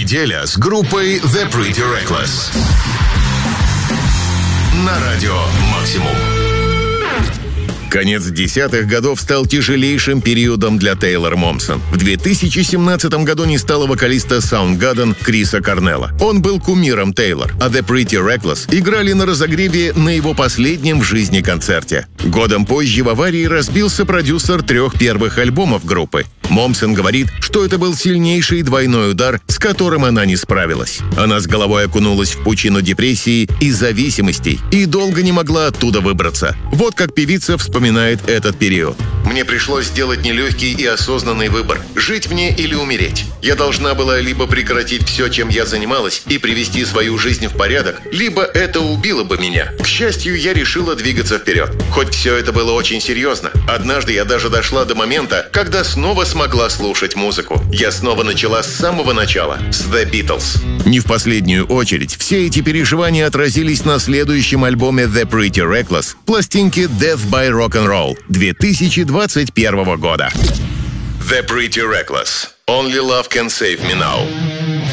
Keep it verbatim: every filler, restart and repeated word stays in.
Неделя с группой The Pretty Reckless на радио «Максимум». Конец десятых годов стал тяжелейшим периодом для Тейлор Момсон. В две тысячи семнадцатом году не стало вокалиста Soundgarden Криса Корнелла. Он был кумиром Тейлор, а The Pretty Reckless играли на разогреве на его последнем в жизни концерте. Годом позже в аварии разбился продюсер трех первых альбомов группы. Момсон говорит, что это был сильнейший двойной удар, с которым она не справилась. Она с головой окунулась в пучину депрессии и зависимостей и долго не могла оттуда выбраться. Вот как певица вспоминает этот период. «Мне пришлось сделать нелегкий и осознанный выбор – жить мне или умереть. Я должна была либо прекратить все, чем я занималась, и привести свою жизнь в порядок, либо это убило бы меня. К счастью, я решила двигаться вперед. Хоть все это было очень серьезно. Однажды я даже дошла до момента, когда снова смогла слушать музыку. Я снова начала с самого начала, с The Beatles». Не в последнюю очередь, все эти переживания отразились на следующем альбоме The Pretty Reckless, пластинке Death by Rock'n'Roll две тысячи двадцать первого года. The Pretty Reckless. Only Love Can Save Me Now.